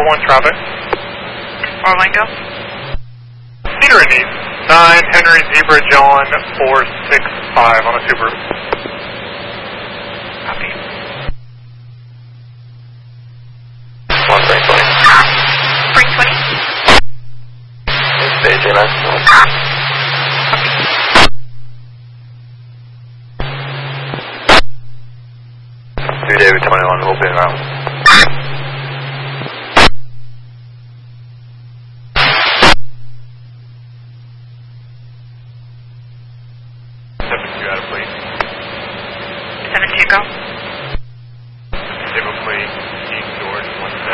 41 traffic. 41 go. Peter in need. 9 Henry Zebra John 465 on a Subaru. Copy. 1 Spring 20. Spring 20. Stage 9. David 21, we'll be around. Out of plate. 72 go. Table plate, East George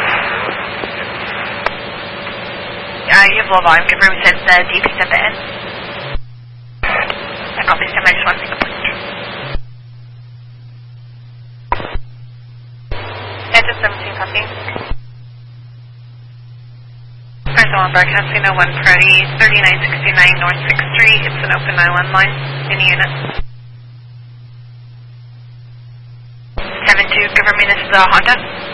170. You have low volume. Confirm you said D picked up the N. I copy Sam, I just want to see the plate. Delta 17 copy. First on broadcast, we know 1 Prody, 3969 North 6th Street. It's an open island line. Any unit. 7-2, confirm me this is a Honda.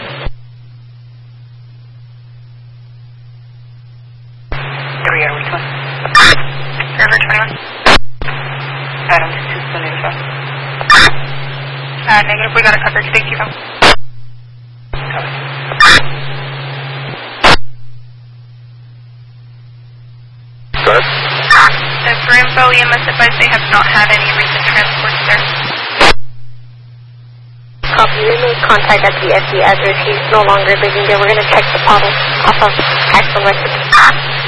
Here we are, which one? River 21. Adam 275. Negative, we got a coverage. Thank you, though. Go ahead. For info, EMS advised they have not had any recent transports there. Copy, we made contact at the SD address. He's no longer living there. We're going to check the bottle off of actual records.